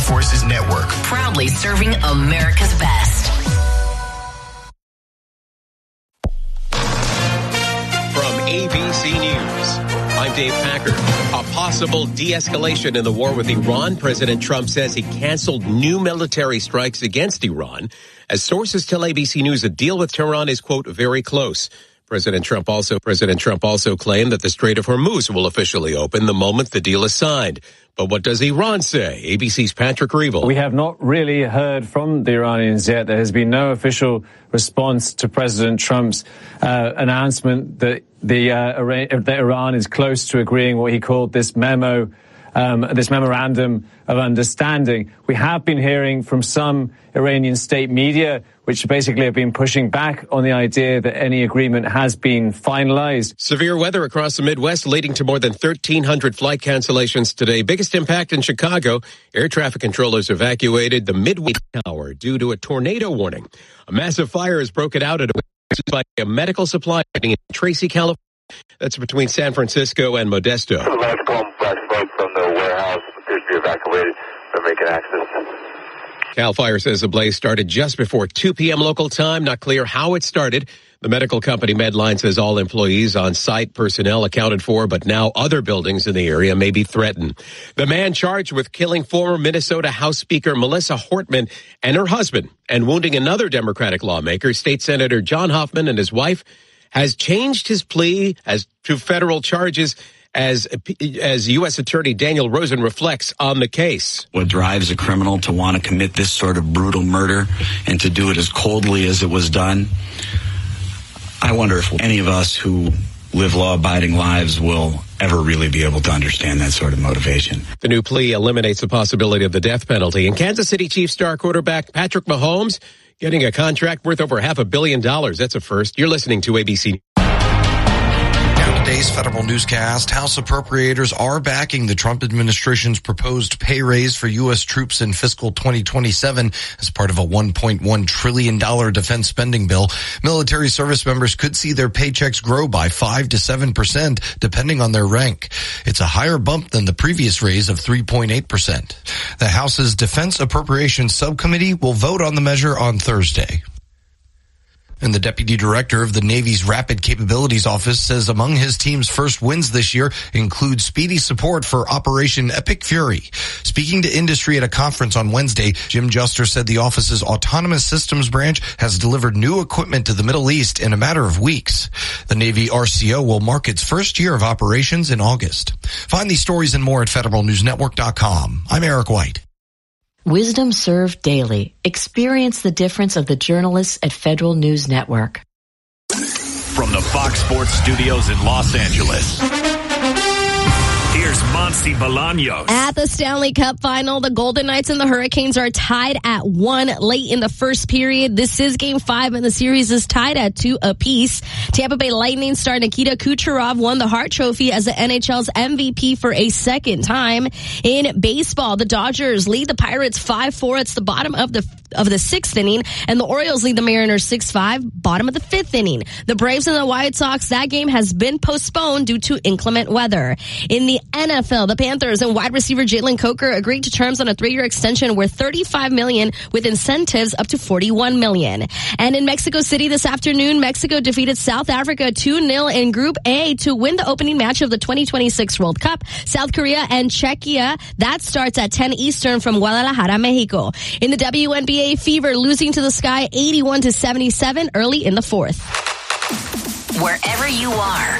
Forces Network. Proudly serving America's best. From ABC News, I'm Dave Packer. A possible de-escalation in the war with Iran. President Trump says he canceled new military strikes against Iran. As sources tell ABC News, a deal with Tehran is, quote, very close. President Trump also claimed that the Strait of Hormuz will officially open the moment the deal is signed. But what does Iran say? ABC's Patrick Reevell. We have not really heard from the Iranians yet. There has been no official response to President Trump's announcement that that Iran is close to agreeing what he called this memorandum of understanding. We have been hearing from some Iranian state media, which basically have been pushing back on the idea that any agreement has been finalized. Severe weather across the Midwest leading to more than 1,300 flight cancellations today. Biggest impact in Chicago. Air traffic controllers evacuated the Midway Tower due to a tornado warning. A massive fire has broken out at a medical supply in Tracy, California. That's between San Francisco and Modesto. Large column flash smoke from the warehouse appears to be evacuated. They're making access. CAL FIRE says the blaze started just before 2 p.m. local time. Not clear how it started. The medical company Medline says all employees on site, personnel accounted for, but now other buildings in the area may be threatened. The man charged with killing former Minnesota House Speaker Melissa Hortman and her husband and wounding another Democratic lawmaker, State Senator John Hoffman, and his wife, has changed his plea to federal charges as U.S. Attorney Daniel Rosen reflects on the case. What drives a criminal to want to commit this sort of brutal murder and to do it as coldly as it was done? I wonder if any of us who live law-abiding lives will ever really be able to understand that sort of motivation. The new plea eliminates the possibility of the death penalty. And Kansas City Chiefs star quarterback Patrick Mahomes getting a contract worth over $500 million. That's a first. You're listening to ABC. Today's Federal Newscast, House appropriators are backing the Trump administration's proposed pay raise for U.S. troops in fiscal 2027 as part of a $1.1 trillion defense spending bill. Military service members could see their paychecks grow by 5 to 7%, depending on their rank. It's a higher bump than the previous raise of 3.8%. The House's Defense Appropriations Subcommittee will vote on the measure on Thursday. And the deputy director of the Navy's Rapid Capabilities Office says among his team's first wins this year include speedy support for Operation Epic Fury. Speaking to industry at a conference on Wednesday, Jim Juster said the office's Autonomous Systems branch has delivered new equipment to the Middle East in a matter of weeks. The Navy RCO will mark its first year of operations in August. Find these stories and more at federalnewsnetwork.com. I'm Eric White. Wisdom served daily. Experience the difference of the journalists at Federal News Network. From the Fox Sports Studios in Los Angeles, here's Monsi Bolaños. At the Stanley Cup final, the Golden Knights and the Hurricanes are tied at 1 late in the first period. This is Game 5, and the series is tied at 2 apiece. Tampa Bay Lightning star Nikita Kucherov won the Hart Trophy as the NHL's MVP for a second time. In baseball, the Dodgers lead the Pirates 5-4. It's the bottom of the sixth inning, and the Orioles lead the Mariners 6-5, bottom of the fifth inning. The Braves and the White Sox, that game has been postponed due to inclement weather. In the NFL, the Panthers and wide receiver Jalen Coker agreed to terms on a 3-year extension worth $35 million with incentives up to $41 million. And in Mexico City this afternoon, Mexico defeated South Africa 2-0 in Group A to win the opening match of the 2026 World Cup. South Korea and Czechia, that starts at 10 Eastern from Guadalajara, Mexico. In the WNBA, Fever losing to the Sky 81-77 early in the fourth. Wherever you are,